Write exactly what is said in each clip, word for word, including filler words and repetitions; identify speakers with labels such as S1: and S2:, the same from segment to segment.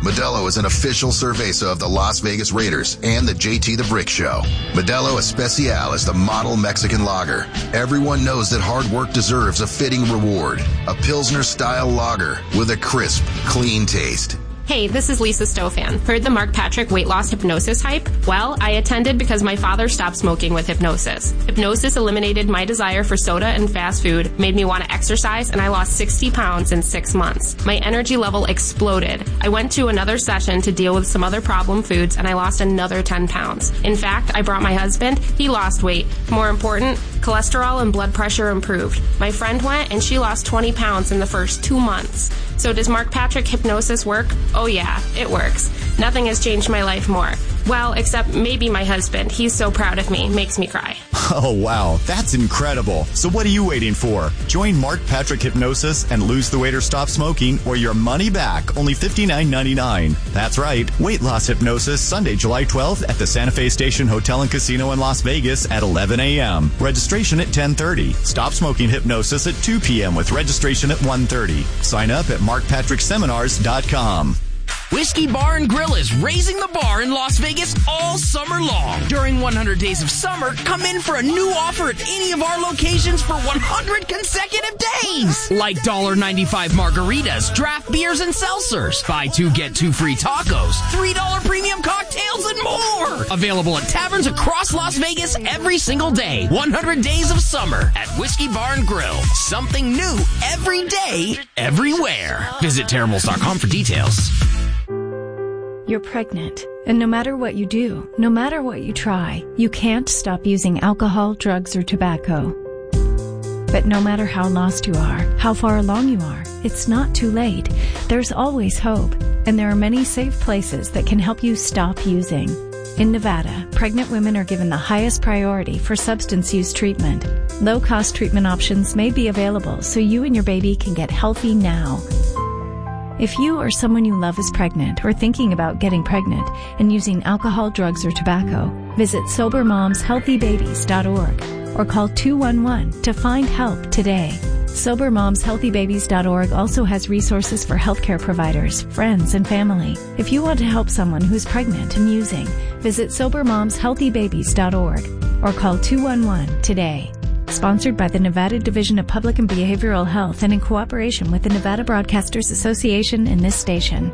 S1: Modelo is an official cerveza of the Las Vegas Raiders and the J T the Brick Show. Modelo Especial is the model Mexican lager. Everyone knows that hard work deserves a fitting reward. A Pilsner-style lager with a crisp, clean taste.
S2: Hey, this is Lisa Stofan. Heard the Mark Patrick weight loss hypnosis hype? Well, I attended because my father stopped smoking with hypnosis. Hypnosis eliminated my desire for soda and fast food, made me want to exercise, and I lost sixty pounds in six months. My energy level exploded. I went to another session to deal with some other problem foods, and I lost another ten pounds. In fact, I brought my husband. He lost weight. More important, cholesterol and blood pressure improved. My friend went, and she lost twenty pounds in the first two months. So does Mark Patrick hypnosis work? Oh yeah, it works. Nothing has changed my life more. Well, except maybe my husband. He's so proud of me. Makes me cry.
S3: Oh, wow. That's incredible. So what are you waiting for? Join Mark Patrick Hypnosis and lose the weight or stop smoking or your money back. Only fifty-nine ninety-nine. That's right. Weight loss hypnosis Sunday, July twelfth at the Santa Fe Station Hotel and Casino in Las Vegas at eleven a.m. Registration at ten thirty. Stop smoking hypnosis at two p.m. with registration at one thirty. Sign up at mark patrick seminars dot com.
S4: Whiskey Bar and Grill is raising the bar in Las Vegas all summer long. During one hundred Days of Summer, come in for a new offer at any of our locations for one hundred consecutive days. Like one dollar ninety-five margaritas, draft beers, and seltzers. Buy two, get two free tacos, three dollar premium cocktails, and more. Available at taverns across Las Vegas every single day. one hundred Days of Summer at Whiskey Bar and Grill. Something new every day, everywhere. Visit terribles dot com for details.
S5: You're pregnant, and no matter what you do, no matter what you try, you can't stop using alcohol, drugs, or tobacco. But no matter how lost you are, how far along you are, it's not too late. There's always hope, and there are many safe places that can help you stop using. In Nevada, pregnant women are given the highest priority for substance use treatment. Low-cost treatment options may be available so you and your baby can get healthy now. If you or someone you love is pregnant or thinking about getting pregnant and using alcohol, drugs, or tobacco, visit sober moms healthy babies dot org or call two one one to find help today. sober moms healthy babies dot org also has resources for healthcare providers, friends, and family. If you want to help someone who's pregnant and using, visit sober moms healthy babies dot org or call two one one today. Sponsored by the Nevada Division of Public and Behavioral Health and in cooperation with the Nevada Broadcasters Association and this station.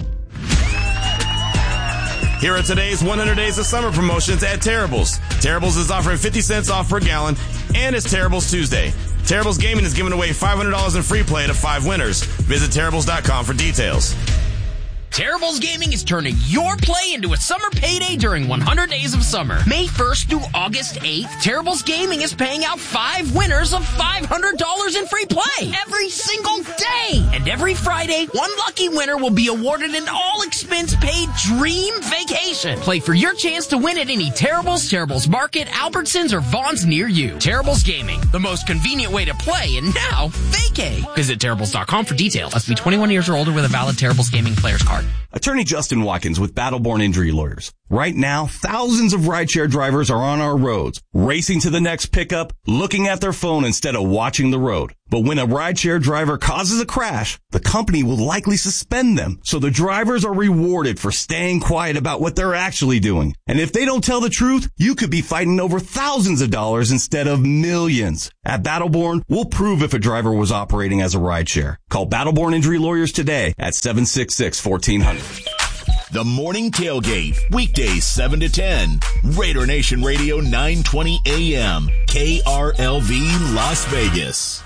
S6: Here are today's one hundred Days of Summer promotions at Terribles. Terribles is offering fifty cents off per gallon, and it's Terribles Tuesday. Terribles Gaming is giving away five hundred dollars in free play to five winners. Visit terribles dot com for details.
S4: Terribles Gaming is turning your play into a summer payday during one hundred Days of Summer. May first through August eighth, Terribles Gaming is paying out five winners of five hundred dollars in free play every single day. And every Friday, one lucky winner will be awarded an all-expense-paid dream vacation. Play for your chance to win at any Terribles, Terribles Market, Albertsons, or Vaughn's near you. Terribles Gaming, the most convenient way to play, and now vacay. Visit terribles dot com for details. Must be twenty-one years or older with a valid Terribles Gaming player's card.
S7: Attorney Justin Watkins with Battleborn Injury Lawyers. Right now, thousands of rideshare drivers are on our roads, racing to the next pickup, looking at their phone instead of watching the road. But when a rideshare driver causes a crash, the company will likely suspend them. So the drivers are rewarded for staying quiet about what they're actually doing. And if they don't tell the truth, you could be fighting over thousands of dollars instead of millions. At Battleborn, we'll prove if a driver was operating as a rideshare. Call Battleborn Injury Lawyers today at seven six six, one four zero zero.
S8: The Morning Tailgate, weekdays seven to ten. Raider Nation Radio nine twenty A M. K R L V Las Vegas.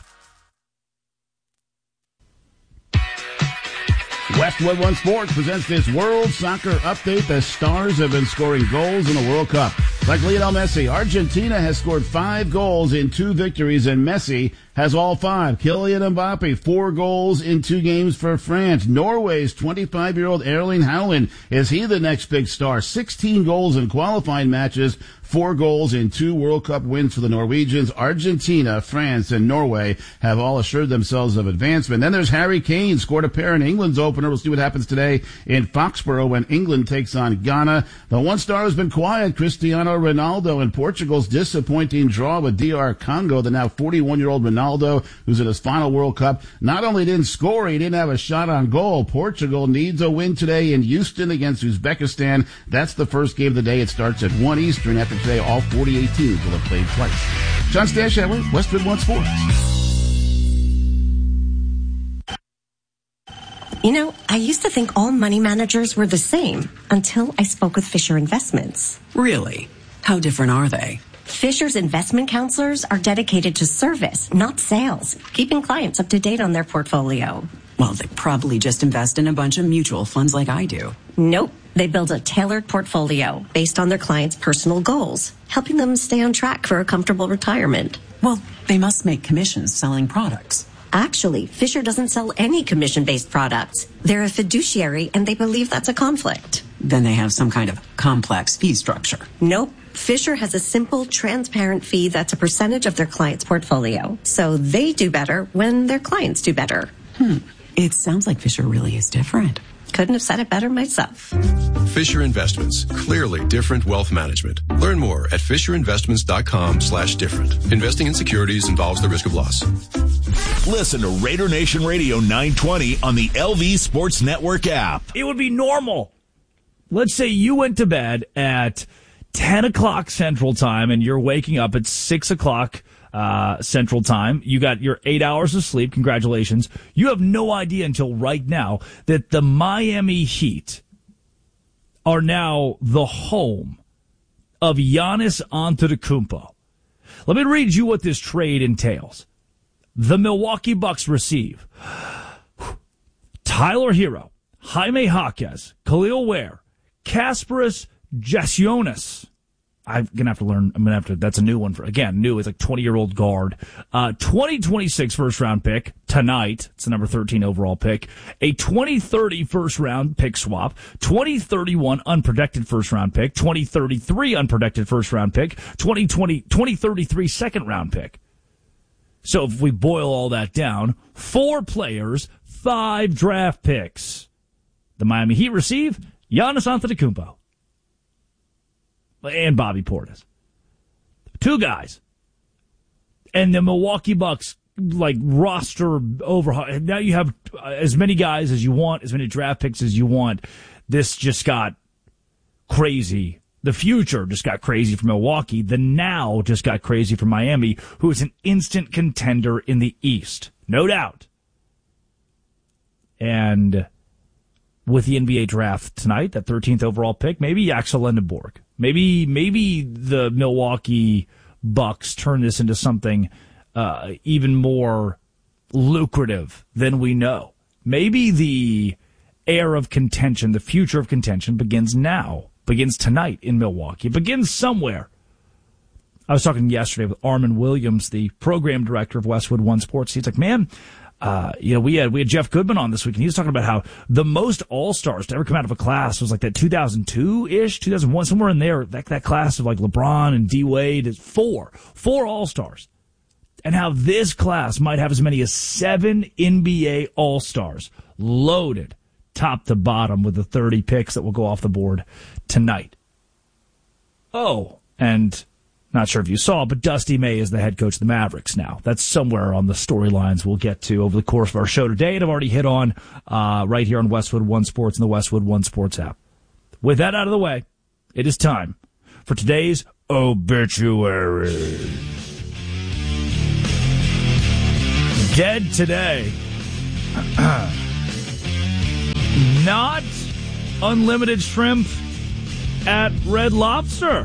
S9: Westwood One Sports presents this World Soccer Update. The Stars have been scoring goals in the World Cup. Like Lionel Messi, Argentina has scored five goals in two victories, and Messi has all five. Kylian Mbappe, four goals in two games for France. Norway's twenty-five-year-old Erling Haaland, is he the next big star? sixteen goals in qualifying matches, four goals in two World Cup wins for the Norwegians. Argentina, France, and Norway have all assured themselves of advancement. Then there's Harry Kane, scored a pair in England's opener. We'll see what happens today in Foxborough when England takes on Ghana. The one star has been quiet, Cristiano Ronaldo, in Portugal's disappointing draw with D R Congo. The now forty-one-year-old Ronaldo Ronaldo, who's in his final World Cup, not only didn't score, he didn't have a shot on goal. Portugal needs a win today in Houston against Uzbekistan. That's the first game of the day. It starts at one Eastern. After today, all forty-eight teams will have played twice. John Stashadler, Westwood One Sports.
S10: You know, I used to think all money managers were the same until I spoke with Fisher Investments.
S11: Really? How different are they?
S10: Fisher's investment counselors are dedicated to service, not sales, keeping clients up to date on their portfolio.
S11: Well, they probably just invest in a bunch of mutual funds like I do.
S10: Nope. They build a tailored portfolio based on their clients' personal goals, helping them stay on track for a comfortable retirement.
S11: Well, they must make commissions selling products.
S10: Actually, Fisher doesn't sell any commission-based products. They're a fiduciary, and they believe that's a conflict.
S11: Then they have some kind of complex fee structure.
S10: Nope. Fisher has a simple, transparent fee that's a percentage of their client's portfolio. So they do better when their clients do better.
S11: Hmm. It sounds like Fisher really is different.
S10: Couldn't have said it better myself.
S12: Fisher Investments. Clearly different wealth management. Learn more at FisherInvestments.com slash different. Investing in securities involves the risk of loss.
S8: Listen to Raider Nation Radio nine twenty on the L V Sports Network app.
S13: It would be normal. Let's say you went to bed at ten o'clock Central Time and you're waking up at six o'clock uh, Central Time. You got your eight hours of sleep. Congratulations. You have no idea until right now that the Miami Heat are now the home of Giannis Antetokounmpo. Let me read you what this trade entails. The Milwaukee Bucks receive Tyler Hero, Jaime Jaquez, Khalil Ware, Kasparas Jassionis. I'm going to have to learn. I'm going to have to. That's a new one for, again, new. It's like twenty-year-old guard. Uh, twenty twenty-six first-round pick tonight. It's the number thirteen overall pick. A twenty thirty first-round pick swap. twenty thirty-one unprotected first-round pick. twenty thirty-three unprotected first-round pick. twenty twenty, twenty thirty-three second-round pick. So if we boil all that down, four players, five draft picks. The Miami Heat receive Giannis Antetokounmpo and Bobby Portis. Two guys. And the Milwaukee Bucks, like, roster overhaul. Now you have as many guys as you want, as many draft picks as you want. This just got crazy. The future just got crazy for Milwaukee. The now just got crazy for Miami, who is an instant contender in the East. No doubt. And with the N B A draft tonight, that thirteenth overall pick, maybe Axel Lindenborg. Maybe maybe the Milwaukee Bucks turn this into something uh, even more lucrative than we know. Maybe the era of contention, the future of contention begins now, begins tonight in Milwaukee. It begins somewhere. I was talking yesterday with Armin Williams, the program director of Westwood One Sports. He's like, man, Uh, you know, we had, we had Jeff Goodman on this week, and he was talking about how the most all-stars to ever come out of a class was like that two thousand two-ish, two thousand one, somewhere in there, that, that class of like LeBron and D-Wade is four, four all-stars. And how this class might have as many as seven N B A all-stars loaded top to bottom with the thirty picks that will go off the board tonight. Oh, and not sure if you saw, but Dusty May is the head coach of the Mavericks now. That's somewhere on the storylines we'll get to over the course of our show today, and I've already hit on uh, right here on Westwood One Sports and the Westwood One Sports app. With that out of the way, it is time for today's obituary. Dead today. Not unlimited shrimp at Red Lobster.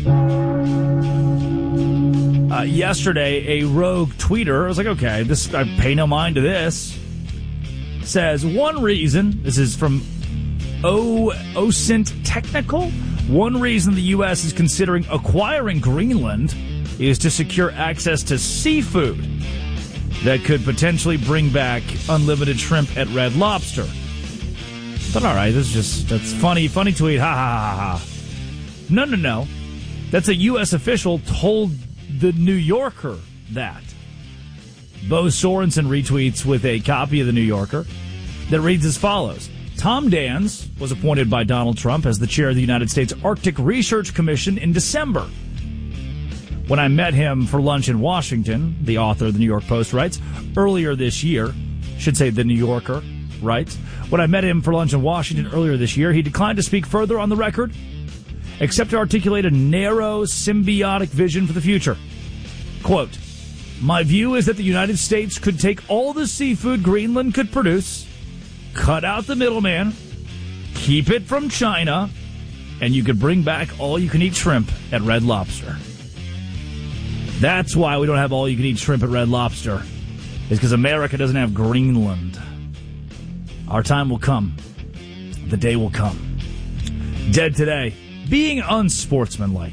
S13: Uh, yesterday, a rogue tweeter, I was like, okay, this I pay no mind to this, says one reason, this is from o, OSINT Technical, one reason the U S is considering acquiring Greenland is to secure access to seafood that could potentially bring back unlimited shrimp at Red Lobster. But all right, this is just, that's funny, funny tweet, ha ha ha ha. No, no, no. That's a U S official told the New Yorker that. Bo Sorensen retweets with a copy of the New Yorker that reads as follows. Tom Dans was appointed by Donald Trump as the chair of the United States Arctic Research Commission in December. When I met him for lunch in Washington, the author of the New York Post writes, earlier this year, should say the New Yorker writes, when I met him for lunch in Washington earlier this year, he declined to speak further on the record, except to articulate a narrow, symbiotic vision for the future. Quote, my view is that the United States could take all the seafood Greenland could produce, cut out the middleman, keep it from China, and you could bring back all-you-can-eat shrimp at Red Lobster. That's why we don't have all-you-can-eat shrimp at Red Lobster, is because America doesn't have Greenland. Our time will come. The day will come. Dead today, being unsportsmanlike.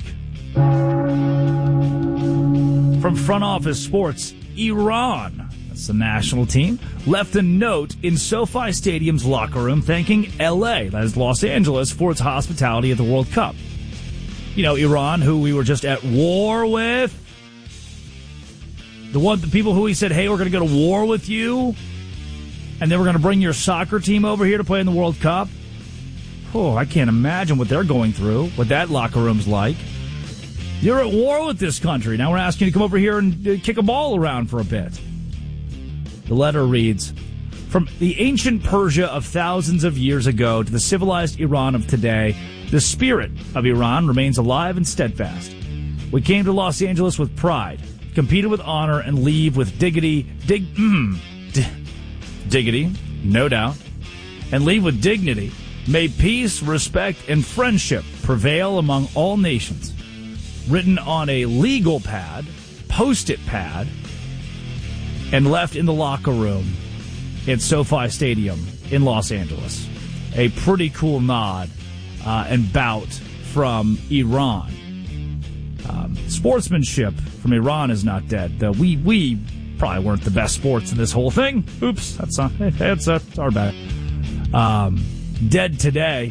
S13: From Front Office Sports, Iran, that's the national team, left a note in SoFi Stadium's locker room thanking L A, that is Los Angeles, for its hospitality at the World Cup. You know, Iran, who we were just at war with, The one, the people who we said, hey, we're going to go to war with you, and then we're going to bring your soccer team over here to play in the World Cup. Oh, I can't imagine what they're going through, what that locker room's like. You're at war with this country. Now we're asking you to come over here and uh, kick a ball around for a bit. The letter reads, from the ancient Persia of thousands of years ago to the civilized Iran of today, the spirit of Iran remains alive and steadfast. We came to Los Angeles with pride, competed with honor, and leave with dignity, dig, mm, d- dignity, no doubt, and leave with dignity. May peace, respect, and friendship prevail among all nations. Written on a legal pad, post-it pad, and left in the locker room at SoFi Stadium in Los Angeles. A pretty cool nod uh, and bout from Iran. Um, sportsmanship from Iran is not dead, though. We we probably weren't the best sports in this whole thing. Oops, that's not, that's, that's our bad. Um, dead today.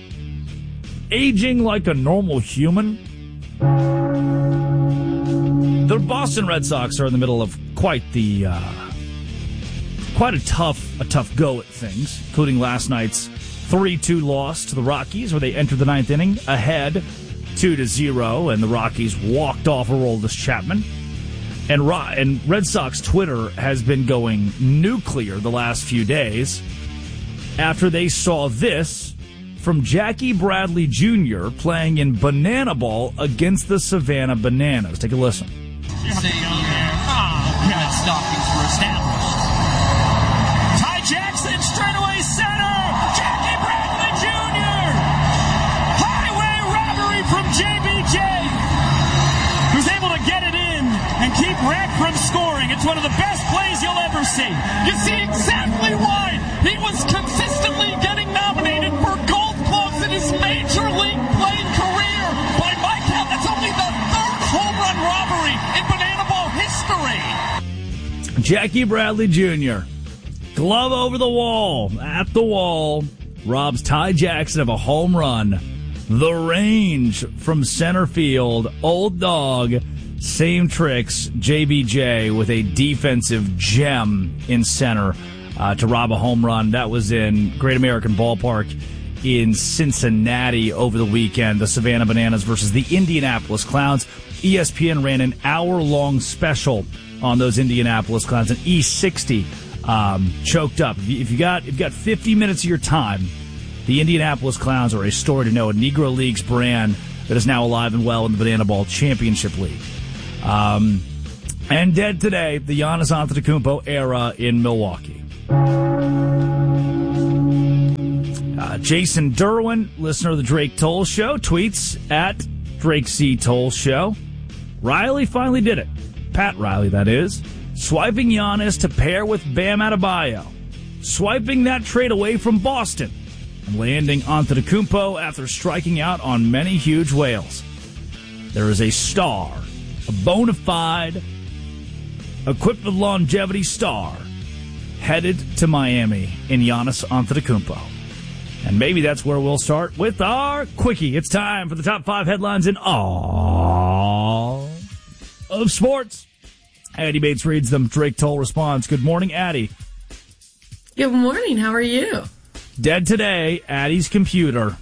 S13: Aging like a normal human. The Boston Red Sox are in the middle of quite the uh, quite a tough a tough go at things, including last night's three two loss to the Rockies, where they entered the ninth inning ahead two to zero, and the Rockies walked off Aroldis Chapman. And, Ro- and Red Sox Twitter has been going nuclear the last few days after they saw this from Jackie Bradley Junior playing in Banana Ball against the Savannah Bananas. Take a listen.
S14: Stay on there. Oh, Red stockings were established. Ty Jackson, straightaway center. Jackie Bradley Junior Highway robbery from J B J, who's able to get it in and keep Red from scoring. It's one of the best plays you'll ever see. You see exactly why he was consistently getting nominated for Gold Gloves in his major league playing career. By my count, that's only the third home run robbery in Banana Ball history.
S13: Jackie Bradley Junior Glove over the wall, at the wall, robs Ty Jackson of a home run. The range from center field, old dog, same tricks, J B J with a defensive gem in center uh, to rob a home run. That was in Great American Ballpark in Cincinnati over the weekend. The Savannah Bananas versus the Indianapolis Clowns. E S P N ran an hour-long special on those Indianapolis Clowns, an E sixty um, choked up. If you, if you got if you got fifty minutes of your time, the Indianapolis Clowns are a story to know, a Negro Leagues brand that is now alive and well in the Banana Ball Championship League. Um, and dead today, the Giannis Antetokounmpo era in Milwaukee. Uh, Jason Derwin, listener of the Drake Toll Show, tweets at Drake C. Toll Show. Riley finally did it. Pat Riley, that is. Swiping Giannis to pair with Bam Adebayo. Swiping that trade away from Boston. And landing Antetokounmpo after striking out on many huge whales. There is a star, a bona fide, equipped with longevity star, headed to Miami in Giannis Antetokounmpo. And maybe that's where we'll start with our quickie. It's time for the top five headlines in all of sports. Addie Bates reads them. Drake Toll responds. Good morning, Addie.
S15: Good morning. How are you?
S13: Dead today, Addie's computer.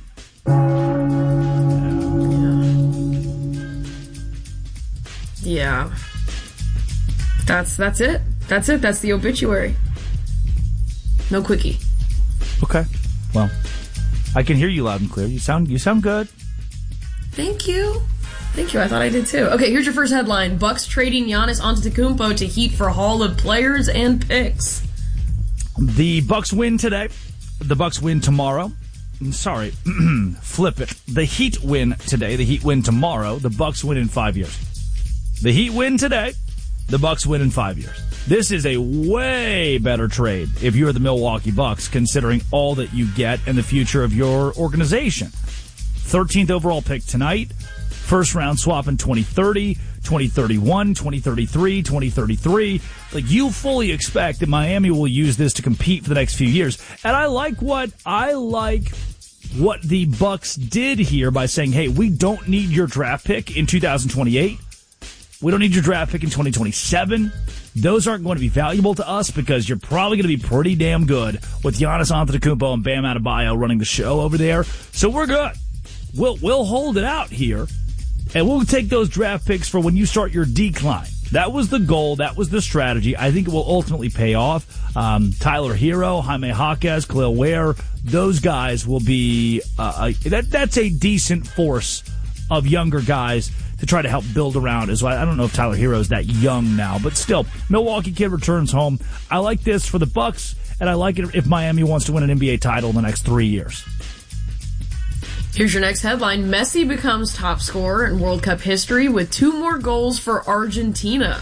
S15: Yeah. That's that's it. That's it. That's the obituary. No quickie.
S13: Okay. Well, I can hear you loud and clear. You sound you sound good.
S15: Thank you. Thank you. I thought I did too. Okay, here's your first headline. Bucks trading Giannis Antetokounmpo to Heat for haul of players and picks.
S13: The Bucks win today. The Bucks win tomorrow. Sorry, flip it. The Heat win today. The Heat win tomorrow. The Bucks win in five years. The Heat win today. The Bucks win in five years. This is a way better trade if you're the Milwaukee Bucks, considering all that you get and the future of your organization. thirteenth overall pick tonight. First round swap in twenty thirty, twenty thirty-one, twenty thirty-three, twenty thirty-three. Like, you fully expect that Miami will use this to compete for the next few years. And I like what I like what the Bucks did here by saying, hey, we don't need your draft pick in two thousand twenty-eight. We don't need your draft pick in twenty twenty-seven. Those aren't going to be valuable to us because you're probably going to be pretty damn good with Giannis Antetokounmpo and Bam Adebayo running the show over there. So we're good. We'll, we'll hold it out here, and we'll take those draft picks for when you start your decline. That was the goal. That was the strategy. I think it will ultimately pay off. Um, Tyler Hero, Jaime Jaquez, Khalil Ware, those guys will be uh, a, that. That's a decent force of younger guys to try to help build around as well. I don't know if Tyler Hero is that young now, but still, Milwaukee kid returns home. I like this for the Bucks, and I like it if Miami wants to win an N B A title in the next three years.
S15: Here's your next headline. Messi becomes top scorer in World Cup history with two more goals for Argentina.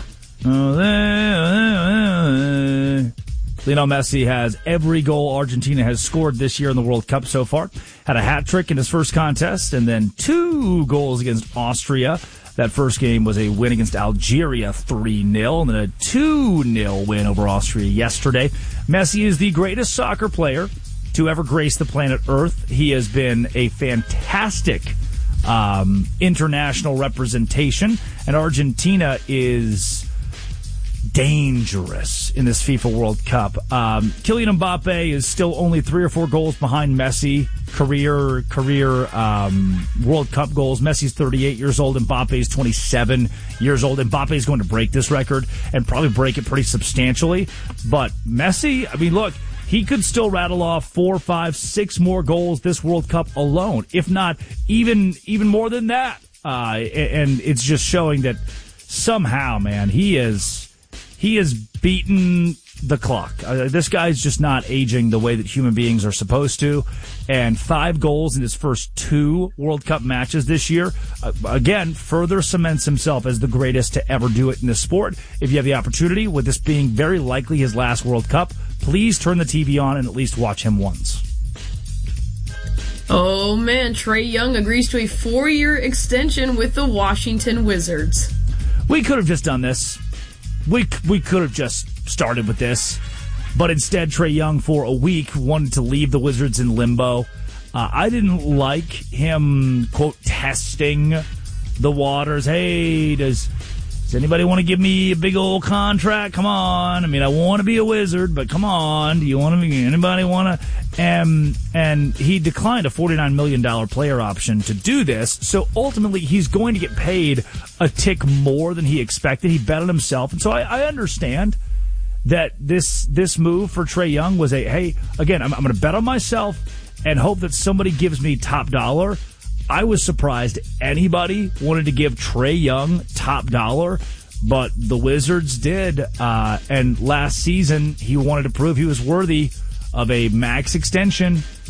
S13: Lionel Messi has every goal Argentina has scored this year in the World Cup so far. Had a hat trick in his first contest and then two goals against Austria. That first game was a win against Algeria three nil and then a two nil win over Austria yesterday. Messi is the greatest soccer player to ever grace the planet Earth. He has been a fantastic um, international representation, and Argentina is dangerous in this FIFA World Cup. Um, Kylian Mbappe is still only three or four goals behind Messi. Career career um, World Cup goals. Messi's thirty-eight years old. Mbappe's twenty-seven years old. Mbappe is going to break this record and probably break it pretty substantially. But Messi, I mean, look, he could still rattle off four, five, six more goals this World Cup alone, if not even even more than that. Uh, and it's just showing that somehow, man, he is he has beaten the clock. Uh, this guy's just not aging the way that human beings are supposed to. And five goals in his first two World Cup matches this year, uh, again, further cements himself as the greatest to ever do it in this sport. If you have the opportunity, with this being very likely his last World Cup, please turn the T V on and at least watch him once.
S15: Oh man, Trae Young agrees to a four-year extension with the Washington Wizards.
S13: We could have just done this. We we could have just started with this. But instead, Trae Young, for a week, wanted to leave the Wizards in limbo. Uh, I didn't like him, quote, testing the waters. Hey, does... Does anybody want to give me a big old contract? Come on. I mean, I want to be a Wizard, but come on. Do you want to be, anybody want to? And, and he declined a forty-nine million dollars player option to do this. So ultimately, he's going to get paid a tick more than he expected. He bet on himself. And so I, I understand that this, this move for Trae Young was a, hey, again, I'm, I'm going to bet on myself and hope that somebody gives me top dollar. I was surprised anybody wanted to give Trae Young top dollar, but the Wizards did. Uh, and last season, he wanted to prove he was worthy of a max extension.